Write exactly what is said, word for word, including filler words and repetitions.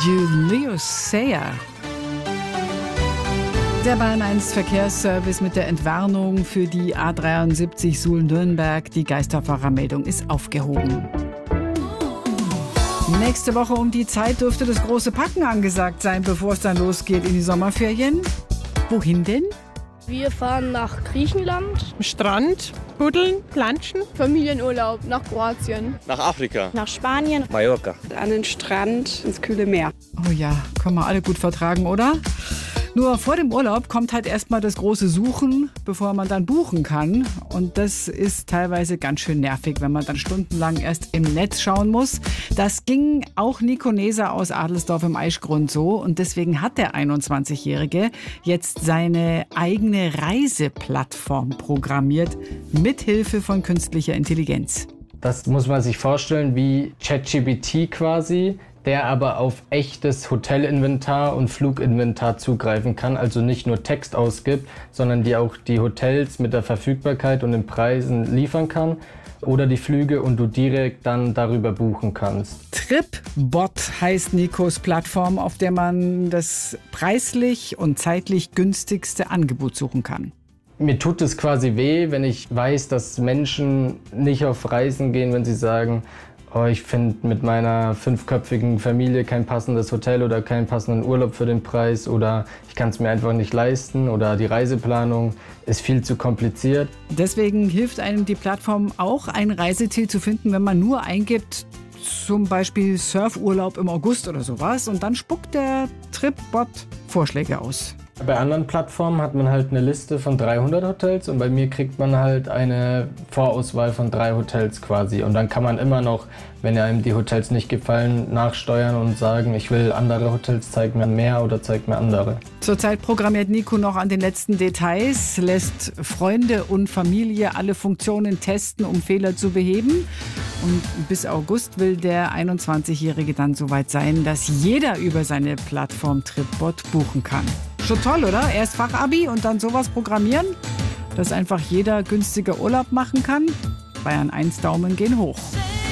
Julius Caesar. Der Bahn eins Verkehrsservice mit der Entwarnung für die A dreiundsiebzig Suhl-Nürnberg. Die Geisterfahrermeldung ist aufgehoben. Nächste Woche um die Zeit dürfte das große Packen angesagt sein, bevor es dann losgeht in die Sommerferien. Wohin denn? Wir fahren nach Griechenland. Strand, Buddeln, Planschen. Familienurlaub nach Kroatien. Nach Afrika. Nach Spanien. Mallorca. An den Strand, ins kühle Meer. Oh ja, können wir alle gut vertragen, oder? Nur vor dem Urlaub kommt halt erstmal das große Suchen, bevor man dann buchen kann. Und das ist teilweise ganz schön nervig, wenn man dann stundenlang erst im Netz schauen muss. Das ging auch Nico Neser aus Adelsdorf im Aischgrund so. Und deswegen hat der einundzwanzigjährige jetzt seine eigene Reiseplattform programmiert, mithilfe von künstlicher Intelligenz. Das muss man sich vorstellen wie ChatGPT quasi, der aber auf echtes Hotelinventar und Fluginventar zugreifen kann, also nicht nur Text ausgibt, sondern die auch die Hotels mit der Verfügbarkeit und den Preisen liefern kann oder die Flüge und du direkt dann darüber buchen kannst. Tripbot heißt Nikos Plattform, auf der man das preislich und zeitlich günstigste Angebot suchen kann. Mir tut es quasi weh, wenn ich weiß, dass Menschen nicht auf Reisen gehen, wenn sie sagen, oh, ich finde mit meiner fünfköpfigen Familie kein passendes Hotel oder keinen passenden Urlaub für den Preis oder ich kann es mir einfach nicht leisten oder die Reiseplanung ist viel zu kompliziert. Deswegen hilft einem die Plattform auch, ein Reiseziel zu finden, wenn man nur eingibt, zum Beispiel Surfurlaub im August oder sowas, und dann spuckt der Tripbot Vorschläge aus. Bei anderen Plattformen hat man halt eine Liste von dreihundert Hotels und bei mir kriegt man halt eine Vorauswahl von drei Hotels quasi. Und dann kann man immer noch, wenn einem die Hotels nicht gefallen, nachsteuern und sagen, ich will andere Hotels, zeig mir mehr oder zeig mir andere. Zurzeit programmiert Nico noch an den letzten Details, lässt Freunde und Familie alle Funktionen testen, um Fehler zu beheben. Und bis August will der einundzwanzigjährige dann soweit sein, dass jeder über seine Plattform Tripbot buchen kann. Schon toll, oder? Erst Fachabi und dann sowas programmieren, dass einfach jeder günstiger Urlaub machen kann. Bayern eins Daumen gehen hoch.